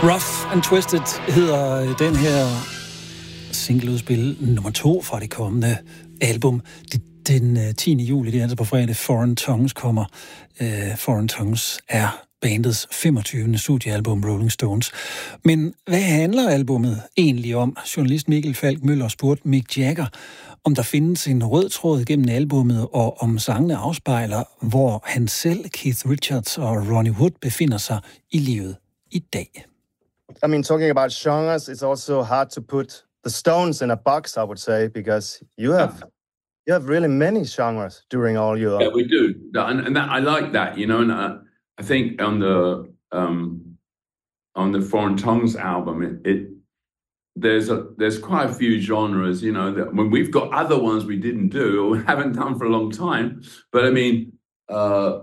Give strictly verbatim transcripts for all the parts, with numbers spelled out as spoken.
Rough and Twisted hedder den her singleudspil nummer to fra det kommende album. Den tiende juli, det er altså på fredag, Foreign Tongues kommer. Uh, Foreign Tongues er bandets femogtyvende studiealbum, Rolling Stones. Men hvad handler albummet egentlig om? Journalist Mikkel Falk Møller spurgte Mick Jagger, om der findes en rød tråd gennem albummet, og om sangene afspejler, hvor han selv, Keith Richards og Ronnie Wood befinder sig i livet i dag. I mean, talking about genres, it's also hard to put the Stones in a box, I would say, because you have you have really many genres during all your... Yeah, we do. And, and that, I like that, you know, and I, I think on the um, on the Foreign Tongues album, it, it there's a there's quite a few genres, you know, that when we've got other ones we didn't do or haven't done for a long time. But I mean, uh,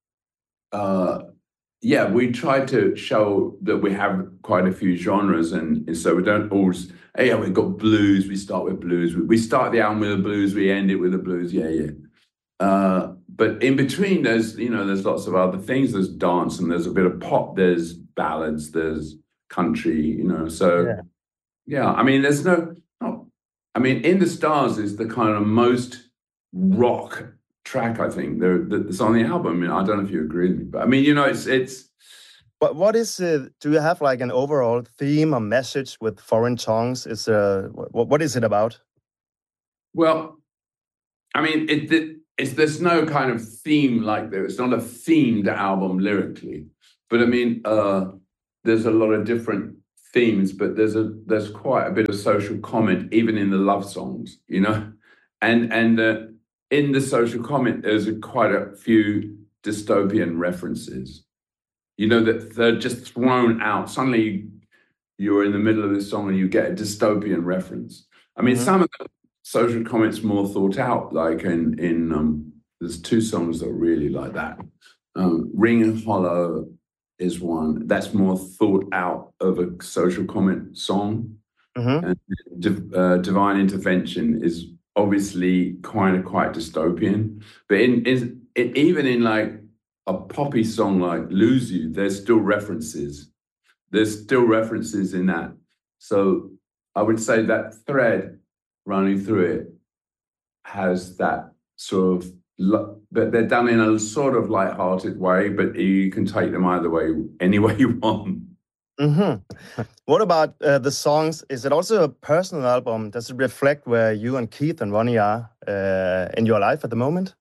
uh, yeah, we try to show that we have quite a few genres, and, and so we don't always. Hey, yeah, we've got blues. We start with blues. We, we start the album with the blues. We end it with the blues. Yeah, yeah. Uh, but in between, there's you know, there's lots of other things. There's dance, and there's a bit of pop. There's ballads. There's country. You know, so yeah. yeah I mean, there's no. no I mean, In the Stars is the kind of most rock track I think there that's on the album. I mean, I don't know if you agree with me, but I mean, you know, it's it's. But what is it? Do you have like an overall theme or message with Foreign Tongues? Is uh, what what is it about? Well, I mean, it, it it's there's no kind of theme like there. It's not a themed album lyrically, but I mean, uh, there's a lot of different themes. But there's a there's quite a bit of social comment even in the love songs, you know, and and uh, in the social comment there's a, quite a few dystopian references. You know, that they're just thrown out. Suddenly you're in the middle of this song and you get a dystopian reference. I mean, mm-hmm. some of the social comments more thought out, like in, in um, there's two songs that are really like that. Um, Ring and Hollow is one. That's more thought out of a social comment song. Mm-hmm. And uh, Divine Intervention is obviously kind of quite dystopian. But in, in, in even in like, a poppy song like Lose You, there's still references. There's still references in that. So I would say that thread running through it has that sort of, but they're done in a sort of light-hearted way, but you can take them either way, any way you want. Mm-hmm. What about uh, the songs? Is it also a personal album? Does it reflect where you and Keith and Ronnie are uh, in your life at the moment?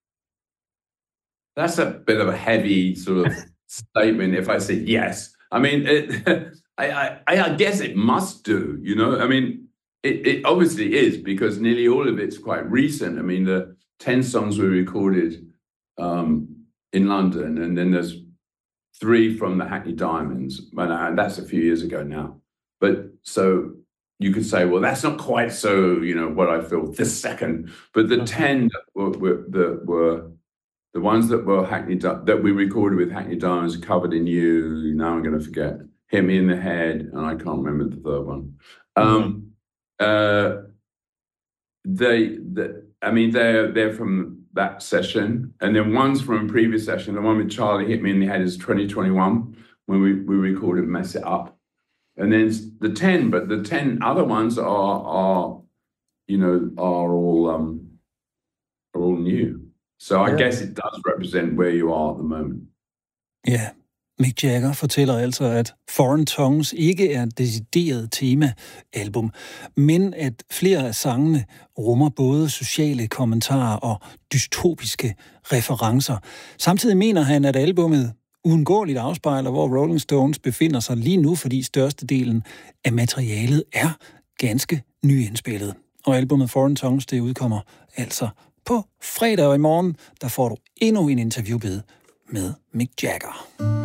That's a bit of a heavy sort of statement if I say yes. I mean, it, I, I, I guess it must do, you know? I mean, it, it obviously is because nearly all of it's quite recent. I mean, the ten songs we recorded um, in London, and then there's three from the Hackney Diamonds, and that's a few years ago now. But so you could say, well, that's not quite so, you know, what I feel this second. But the ten that were, were, that were the ones that were Hackney that we recorded with Hackney Diamonds, Covered in You. Now I'm going to forget. Hit Me in the Head, and I can't remember the third one. Um, uh, they, the, I mean, they're they're from that session, and then one's from a previous session. The one with Charlie, Hit Me in the Head, is twenty twenty-one when we we recorded Mess It Up, and then the ten. But the ten other ones are are, you know, are all um, are all new. So I guess it does represent where you are at the moment. Ja, Mick Jagger fortæller altså, at Foreign Tongues ikke er et decideret tema-album, men at flere af sangene rummer både sociale kommentarer og dystopiske referencer. Samtidig mener han, at albummet uundgåeligt afspejler, hvor Rolling Stones befinder sig lige nu, fordi størstedelen af materialet er ganske nyindspillet. Og albumet Foreign Tongues, det udkommer altså på fredag, og i morgen, der får du endnu en interviewbid med Mick Jagger.